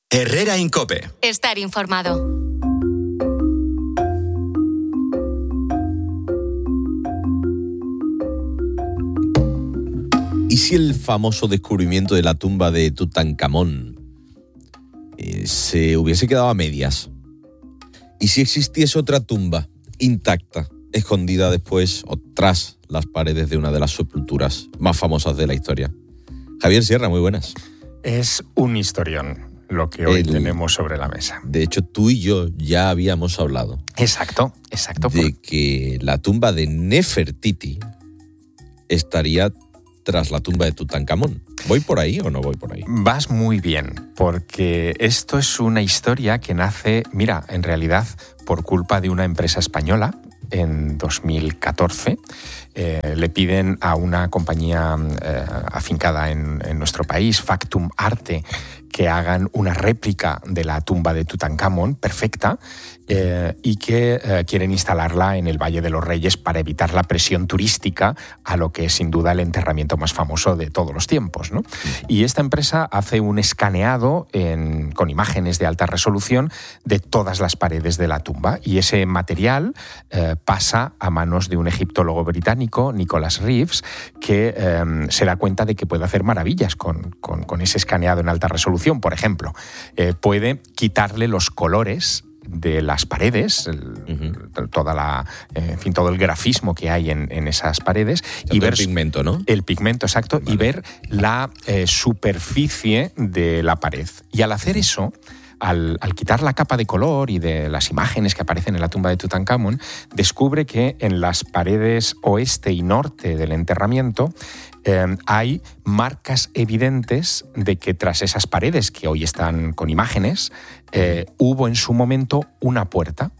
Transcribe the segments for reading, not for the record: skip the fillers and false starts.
Herrera en COPE. Estar informado. ¿Y si el famoso descubrimiento de la tumba de Tutankamón se hubiese quedado a medias? ¿Y si existiese otra tumba intacta, escondida después o tras las paredes de una de las sepulturas más famosas de la historia? Javier Sierra, muy buenas. Es un historión lo que hoy tenemos sobre la mesa. De hecho, tú y yo ya habíamos hablado. Exacto. De que la tumba de Nefertiti estaría tras la tumba de Tutankamón. ¿Voy por ahí o no voy por ahí? Vas muy bien, porque esto es una historia que nace, mira, en realidad por culpa de una empresa española. En 2014 le piden a una compañía afincada en nuestro país, Factum Arte, que hagan una réplica de la tumba de Tutankamón perfecta y que quieren instalarla en el Valle de los Reyes para evitar la presión turística a lo que es sin duda el enterramiento más famoso de todos los tiempos, ¿no? Y esta empresa hace un escaneado con imágenes de alta resolución de todas las paredes de la tumba, y ese material pasa a manos de un egiptólogo británico, Nicholas Reeves, que se da cuenta de que puede hacer maravillas con ese escaneado en alta resolución. Por ejemplo, puede quitarle los colores de las paredes, todo el grafismo que hay en esas paredes, y ver el pigmento, ¿no? El pigmento, exacto, vale. Y ver la superficie de la pared. Y al hacer eso, al quitar la capa de color y de las imágenes que aparecen en la tumba de Tutankamón, descubre que en las paredes oeste y norte del enterramiento hay marcas evidentes de que tras esas paredes, que hoy están con imágenes, hubo en su momento una puerta.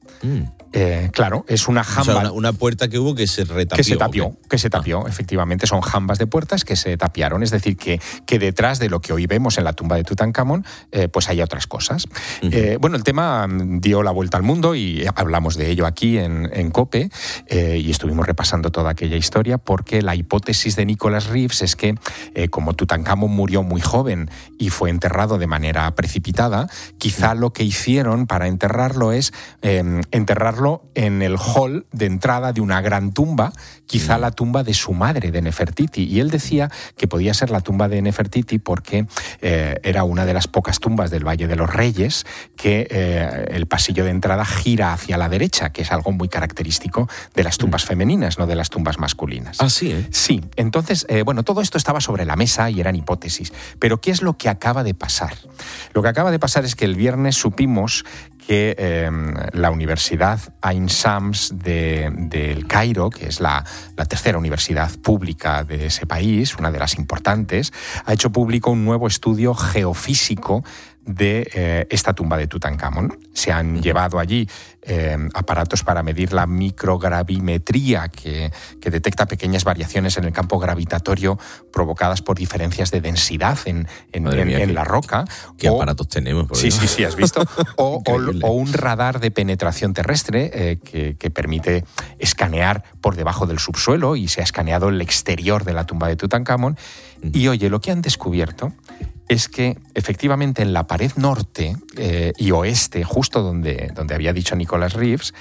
Claro, es una jamba. O sea, una puerta que hubo que se retapió. Que se tapió, efectivamente. Son jambas de puertas que se tapiaron. Es decir, que detrás de lo que hoy vemos en la tumba de Tutankamón, pues hay otras cosas. Bueno, el tema dio la vuelta al mundo y hablamos de ello aquí en COPE, y estuvimos repasando toda aquella historia, porque la hipótesis de Nicholas Reeves es que, como Tutankamón murió muy joven y fue enterrado de manera precipitada, quizá lo que hicieron para enterrarlo es enterrarlo en el hall de entrada de una gran tumba, quizá la tumba de su madre, de Nefertiti. Y él decía que podía ser la tumba de Nefertiti porque era una de las pocas tumbas del Valle de los Reyes que el pasillo de entrada gira hacia la derecha, que es algo muy característico de las tumbas femeninas, no de las tumbas masculinas. Ah, sí, ¿eh? Sí. Entonces, bueno, todo esto estaba sobre la mesa y eran hipótesis. Pero ¿qué es lo que acaba de pasar? Lo que acaba de pasar es que el viernes supimos que la Universidad Ain Shams del Cairo, que es la tercera universidad pública de ese país, una de las importantes, ha hecho público un nuevo estudio geofísico de esta tumba de Tutankamón. Se han llevado allí aparatos para medir la microgravimetría, que detecta pequeñas variaciones en el campo gravitatorio provocadas por diferencias de densidad en la roca. ¿Qué aparatos tenemos? Sí, has visto. o un radar de penetración terrestre que permite escanear por debajo del subsuelo, y se ha escaneado el exterior de la tumba de Tutankamón. Y oye, lo que han descubierto es que efectivamente en la pared norte y oeste, justo donde había dicho Nicholas Reeves,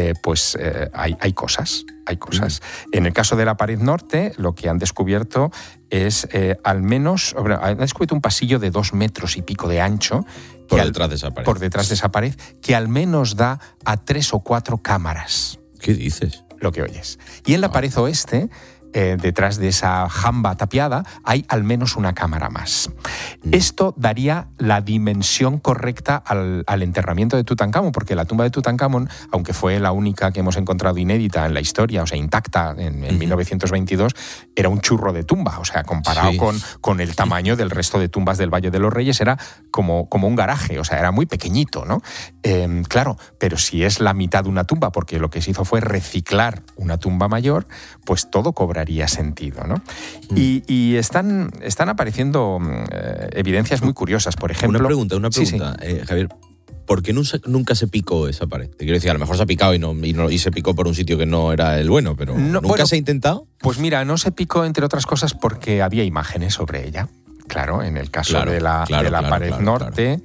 hay cosas. En el caso de la pared norte, lo que han descubierto es han descubierto un pasillo de 2 metros y pico de ancho. Por detrás de esa pared. Por detrás de esa pared, que al menos da a 3 o 4 cámaras. ¿Qué dices? Lo que oyes. Y en la pared oeste, detrás de esa jamba tapiada, hay al menos una cámara más. Esto daría la dimensión correcta al enterramiento de Tutankamón, porque la tumba de Tutankamón, aunque fue la única que hemos encontrado inédita en la historia, o sea, intacta en 1922, era un churro de tumba. O sea, comparado con el tamaño del resto de tumbas del Valle de los Reyes, era como un garaje, o sea, era muy pequeñito, ¿no? Claro, pero si es la mitad de una tumba, porque lo que se hizo fue reciclar una tumba mayor, pues todo cobraría sentido, ¿no? Y están apareciendo evidencias muy curiosas. Por ejemplo... Una pregunta, Sí. Javier. ¿Por qué nunca se picó esa pared? Te quiero decir, a lo mejor se ha picado y se picó por un sitio que no era el bueno, pero ¿nunca se ha intentado? Pues mira, no se picó, entre otras cosas, porque había imágenes sobre ella. Claro, en el caso de la pared norte,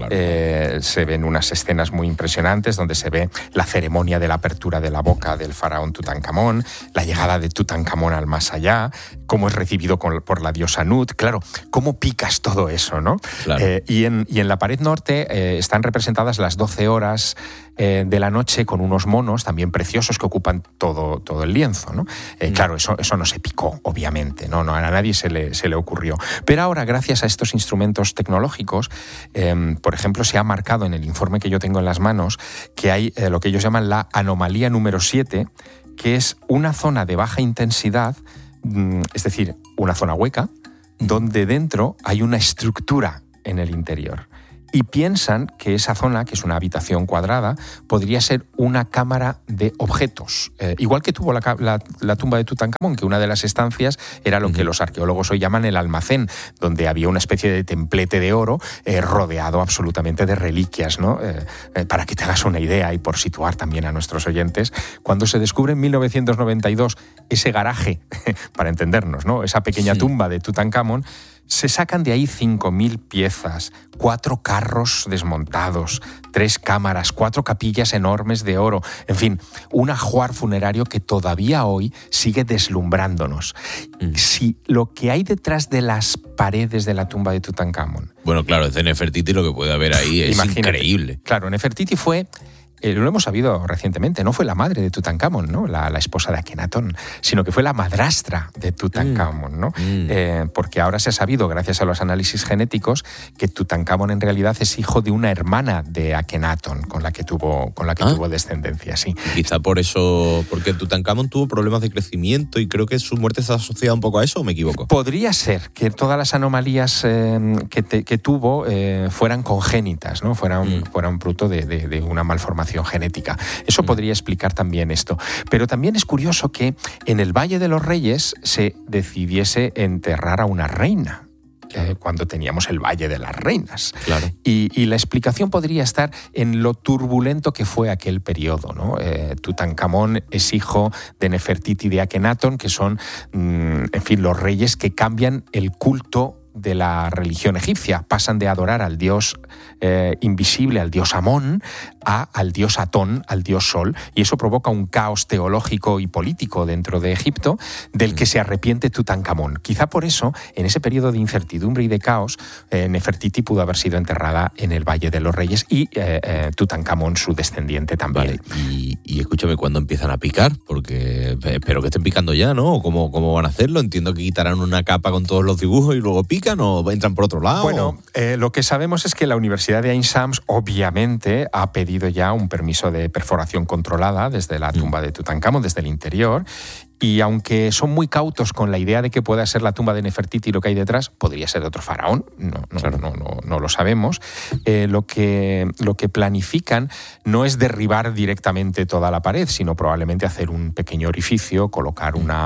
se ven unas escenas muy impresionantes donde se ve la ceremonia de la apertura de la boca del faraón Tutankamón, la llegada de Tutankamón al más allá, cómo es recibido por la diosa Nut. Claro, cómo picas todo eso, ¿no? Claro. Y en la pared norte están representadas las 12 horas de la noche con unos monos también preciosos que ocupan todo el lienzo, ¿no? Claro, eso no se picó, obviamente, no a nadie se le ocurrió. Pero ahora, gracias a estos instrumentos tecnológicos, por ejemplo, se ha marcado en el informe que yo tengo en las manos que hay lo que ellos llaman la anomalía número 7, que es una zona de baja intensidad, es decir, una zona hueca, donde dentro hay una estructura en el interior. Y piensan que esa zona, que es una habitación cuadrada, podría ser una cámara de objetos. Igual que tuvo la tumba de Tutankamón, que una de las estancias era lo que los arqueólogos hoy llaman el almacén, donde había una especie de templete de oro rodeado absolutamente de reliquias, ¿no? Para que te hagas una idea y por situar también a nuestros oyentes, cuando se descubre en 1992 ese garaje, para entendernos, ¿no? Esa pequeña tumba de Tutankamón, se sacan de ahí 5.000 piezas, 4 carros desmontados, 3 cámaras, 4 capillas enormes de oro, en fin, un ajuar funerario que todavía hoy sigue deslumbrándonos. Si lo que hay detrás de las paredes de la tumba de Tutankamón... Bueno, claro, es de Nefertiti, lo que puede haber ahí es increíble. Claro, Nefertiti fue... lo hemos sabido recientemente, no fue la madre de Tutankamón, ¿no? La esposa de Akenatón, sino que fue la madrastra de Tutankamón, ¿no? Porque ahora se ha sabido, gracias a los análisis genéticos, que Tutankamón en realidad es hijo de una hermana de Akenatón, con la que tuvo descendencia, sí. Quizá por eso, porque Tutankamón tuvo problemas de crecimiento y creo que su muerte está asociada un poco a eso, ¿o me equivoco? Podría ser que todas las anomalías que tuvo fueran congénitas, ¿no? Fueran fruto de una malformación genética. Eso podría explicar también esto. Pero también es curioso que en el Valle de los Reyes se decidiese enterrar a una reina, cuando teníamos el Valle de las Reinas. Claro. Y la explicación podría estar en lo turbulento que fue aquel periodo, ¿no? Tutankamón es hijo de Nefertiti y de Akenatón, que son, en fin, los reyes que cambian el culto de la religión egipcia. Pasan de adorar al dios invisible, al dios Amón, al dios Atón, al dios Sol, y eso provoca un caos teológico y político dentro de Egipto, del que se arrepiente Tutankamón. Quizá por eso, en ese periodo de incertidumbre y de caos, Nefertiti pudo haber sido enterrada en el Valle de los Reyes y Tutankamón, su descendiente, también. Vale, y escúchame, ¿cuándo empiezan a picar? Porque espero que estén picando ya, ¿no? ¿Cómo van a hacerlo? Entiendo que quitarán una capa con todos los dibujos y luego pican, ¿o entran por otro lado? Bueno, lo que sabemos es que la Universidad de Ain Shams obviamente ha pedido ya un permiso de perforación controlada desde la tumba de Tutankamón, desde el interior. Y aunque son muy cautos con la idea de que pueda ser la tumba de Nefertiti y lo que hay detrás, podría ser de otro faraón, no lo sabemos. Lo que planifican no es derribar directamente toda la pared, sino probablemente hacer un pequeño orificio, colocar una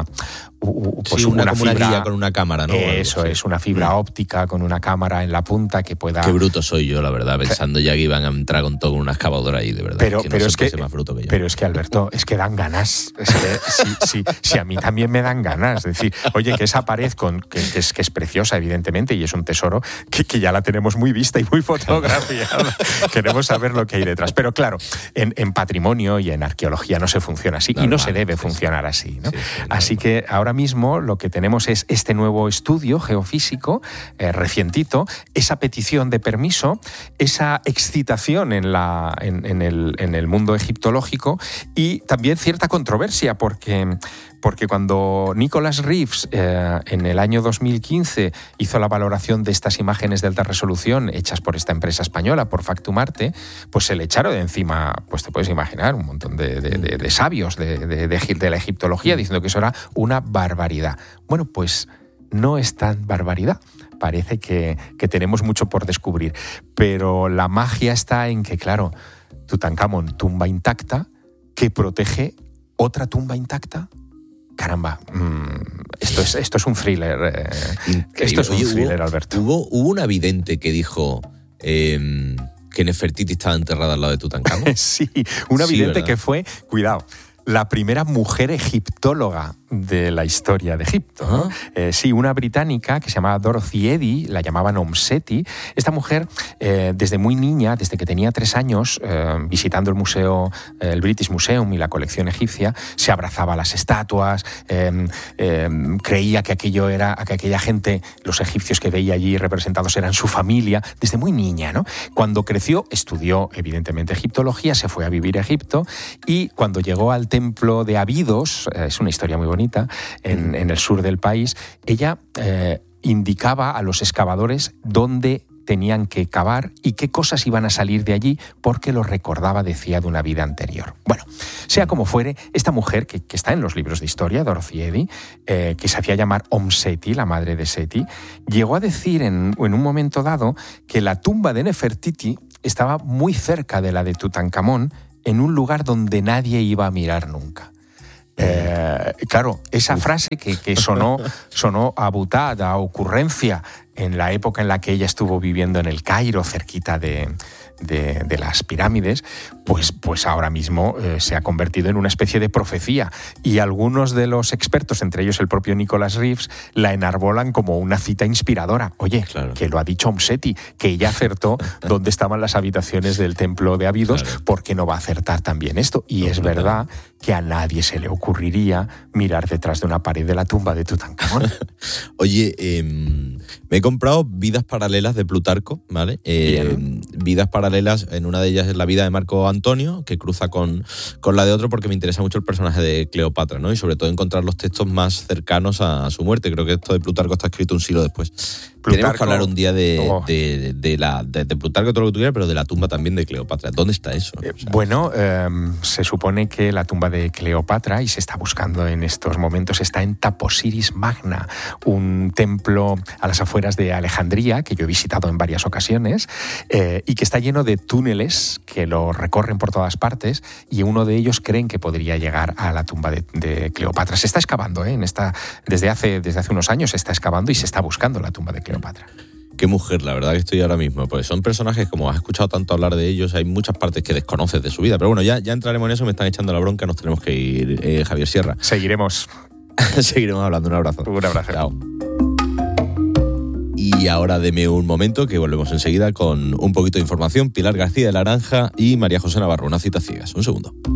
fibra con una cámara, ¿no? Eso es, una fibra óptica con una cámara en la punta que pueda... Qué bruto soy yo, la verdad, pensando ya que iban a entrar con todo con una excavadora ahí, de verdad. Pero es que, Alberto, es que dan ganas. Es que si a mí también me dan ganas. Es decir, oye, que esa pared que es preciosa, evidentemente, y es un tesoro que ya la tenemos muy vista y muy fotografiada. Queremos saber lo que hay detrás. Pero claro, en patrimonio y en arqueología no se funciona así, y no se debe funcionar así, ¿no? Así que ahora mismo lo que tenemos es este nuevo estudio geofísico, recientito, esa petición de permiso, esa excitación en el mundo egiptológico y también cierta controversia, porque cuando Nicholas Reeves en el año 2015 hizo la valoración de estas imágenes de alta resolución hechas por esta empresa española, por Factumarte, pues se le echaron de encima, pues te puedes imaginar, un montón de sabios de la egiptología diciendo que eso era una barbaridad. Bueno, pues no es tan barbaridad. Parece que tenemos mucho por descubrir. Pero la magia está en que, claro, Tutankamón, tumba intacta, que protege otra tumba intacta. Caramba, esto es un thriller. Esto es un thriller, Alberto. Hubo una vidente que dijo que Nefertiti estaba enterrada al lado de Tutankamón. Sí, una vidente que fue, cuidado, la primera mujer egiptóloga de la historia de Egipto, ¿no? Sí, una británica que se llamaba Dorothy Eddy, la llamaban Om Seti. Esta mujer, desde muy niña, desde que tenía 3 años, visitando el museo, el British Museum y la colección egipcia, se abrazaba a las estatuas, creía que aquella gente, los egipcios que veía allí representados eran su familia, desde muy niña, ¿no? Cuando creció, estudió evidentemente egiptología, se fue a vivir a Egipto y cuando llegó al templo de Abidos, es una historia muy bonita, en el sur del país, ella indicaba a los excavadores dónde tenían que cavar y qué cosas iban a salir de allí porque lo recordaba, decía, de una vida anterior. Bueno, sea como fuere, esta mujer que está en los libros de historia, Dorothy Eddy, que se hacía llamar Om Seti, la madre de Seti, llegó a decir en un momento dado que la tumba de Nefertiti estaba muy cerca de la de Tutankamón, en un lugar donde nadie iba a mirar nunca. Claro, esa frase que sonó a butad, a ocurrencia, en la época en la que ella estuvo viviendo en el Cairo, cerquita de las pirámides, pues ahora mismo se ha convertido en una especie de profecía. Y algunos de los expertos, entre ellos el propio Nicholas Reeves, la enarbolan como una cita inspiradora. Oye, claro, que lo ha dicho Om Seti, que ella acertó dónde estaban las habitaciones del templo de Abidos, claro, ¿por qué no va a acertar también esto? Y no, es verdad que a nadie se le ocurriría mirar detrás de una pared de la tumba de Tutankamón. Oye, me he comprado Vidas Paralelas de Plutarco, ¿vale? Vidas Paralelas, en una de ellas es la vida de Marco Antonio, que cruza con la de otro porque me interesa mucho el personaje de Cleopatra, ¿no? Y sobre todo encontrar los textos más cercanos a su muerte. Creo que esto de Plutarco está escrito un siglo después. Tenemos que hablar un día de Plutarco, todo lo que tú quieras, pero de la tumba también de Cleopatra. ¿Dónde está eso? Bueno, se supone que la tumba de Cleopatra, y se está buscando en estos momentos, está en Taposiris Magna, un templo a las afueras de Alejandría, que yo he visitado en varias ocasiones, y que está lleno de túneles que lo recorren por todas partes, y uno de ellos creen que podría llegar a la tumba de Cleopatra. Se está excavando, desde hace unos años se está excavando y se está buscando la tumba de Cleopatra. Qué mujer, la verdad que estoy ahora mismo, porque son personajes, como has escuchado tanto hablar de ellos, hay muchas partes que desconoces de su vida, pero bueno, ya entraremos en eso, me están echando la bronca, nos tenemos que ir, Javier Sierra. Seguiremos hablando, un abrazo. Un abrazo. Chao. Y ahora deme un momento, que volvemos enseguida con un poquito de información. Pilar García de Laranja y María José Navarro, una cita ciegas. Un segundo.